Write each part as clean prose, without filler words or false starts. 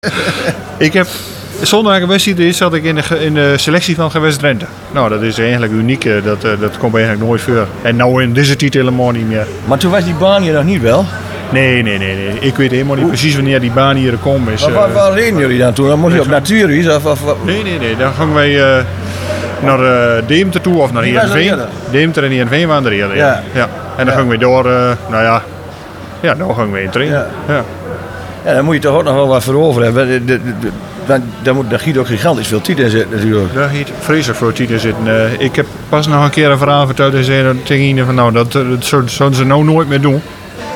Ik heb zonder dat ik wedstrijd is, zat ik in de selectie van Gewest Drenthe. Nou, dat is eigenlijk uniek. Dat komt eigenlijk nooit voor. En nou in deze titel helemaal niet meer. Maar toen was die baan hier nog niet wel? Nee. Ik weet helemaal niet precies wanneer die baan hier komen is. Maar waar reden jullie dan toen? Dan moest je op natuurhuis? Nee. Dan gingen wij naar Deventer toe of naar Heerenveen. Deventer en Heerenveen waren er eerder. Ja. En dan gingen we door, dan gingen we in trainen. Ja. Ja, dan moet je toch ook nog wel wat voor over hebben. Daar giet ook gigantisch veel tijd in zitten natuurlijk. Daar giet vreselijk veel tijd in zitten. Ik heb pas nog een keer een verhaal verteld en zei tegen iedereen van nou, dat zouden ze nou nooit meer doen.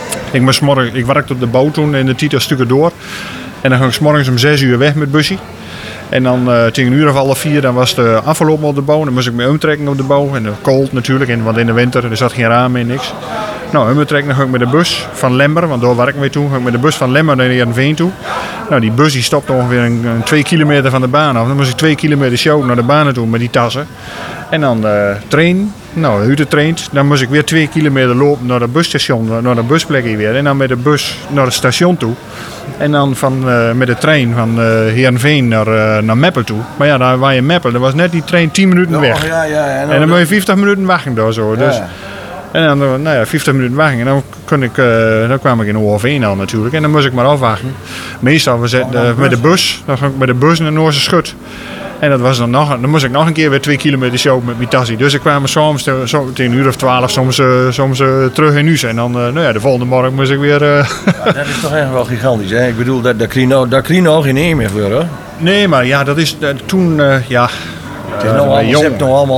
Ik werkte op de bouw toen in de tijd stukken door. En dan ging ik 's morgens om 6 uur weg met het busje. En dan tegen een uur of 3:30 dan was de afgelopen op de bouw. Dan moest ik me omtrekken op de bouw. En koud natuurlijk, want in de winter er zat geen raam in, niks. Nou, omtrekken dan ging ik met de bus van Lemmer, want daar werken we toen. Ging ik met de bus van Lemmer naar Heerenveen toe. Nou, die bus die stopte ongeveer een 2 kilometer van de baan af. Dan moest ik 2 kilometer sjouwen naar de baan toe met die tassen. En dan trainen. Nou, Hute traint. Dan moest ik weer 2 kilometer lopen naar het busstation, naar de busplekje weer. En dan met de bus naar het station toe. En dan met de trein van Heerenveen naar Meppel toe. Maar ja, daar was je in Meppel. Dat was net die trein 10 minuten weg. Ja. En dan moet je 50 minuten wachten daar zo. Dus. Ja. En dan 50 minuten wachten. En dan kwam ik in OV al natuurlijk. En dan moest ik maar afwachten. Meestal met de bus. Dan ging ik met de bus naar Noorse Schut. En dat was dan moest ik nog een keer weer 2 kilometer show met mijn tassie. Dus ik kwam soms tegen een uur of 12 soms terug in huis. En dan de volgende morgen moest ik weer... Ja, dat is toch echt wel gigantisch, hè? Ik bedoel, daar kreeg nou geen één meer voor, hoor. Nee, maar ja, dat is toen, ja... Het is nou allemaal, het allemaal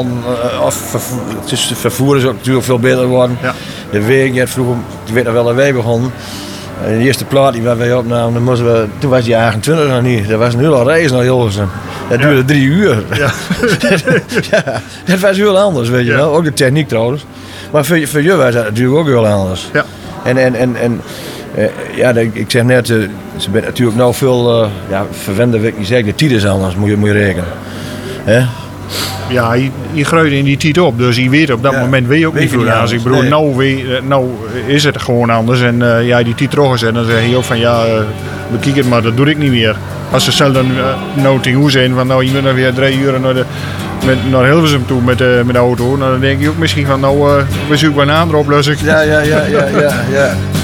het vervoer is ook natuurlijk veel beter geworden. Ja. De week, je vroeger, ik weet nog wel dat wij begonnen. De eerste plaat die wij opnamen, toen was die 28 nog niet. Dat was een hele reis naar Hilversum. Dat duurde 3 uur. Ja. Dat was heel anders, weet je wel. Ook de techniek trouwens. Maar voor je was dat natuurlijk ook heel anders. Ja. En ik zeg net, ze bent natuurlijk nou veel verwende, weet ik niet zeggen, de tijd is anders, moet je rekenen. Hè? Ja, je groeit in die tijd op, dus je weet op dat moment weet je ook niet veel. Als ik bedoel, nou is het gewoon anders en die tijd teruggezet, dan zeg je ook van bekijk het maar, dat doe ik niet meer. Als ze zelf dan nou tegen hoe zijn van je moet dan weer 3 uur naar Hilversum toe met de auto, dan denk je ook misschien van we zoeken een andere oplossing. Ja.